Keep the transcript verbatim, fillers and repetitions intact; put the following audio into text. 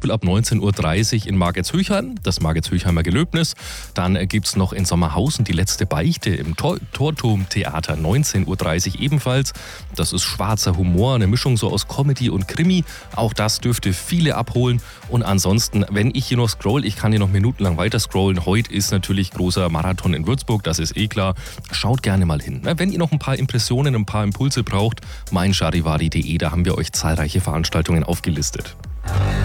Beispiel ab neunzehn Uhr dreißig in Margetshöchheim, das Margetshöchheimer Gelöbnis. Dann äh, gibt es noch in Sommerhausen die letzte Beichte im Tor Torturmtheater, neunzehn Uhr dreißig ebenfalls. Das ist schwarzer Humor, eine Mischung so aus Comedy und Krimi. Auch das dürfte viele abholen. Und ansonsten, wenn ich hier noch scroll, ich kann hier noch minutenlang weiter scrollen. Heute ist natürlich großer Marathon in Würzburg, das ist eh klar. Schaut gerne mal hin. Wenn ihr noch ein paar Impressionen, ein paar Impulse braucht, mein charivari punkt de, da haben wir euch zahlreiche Veranstaltungen aufgelistet.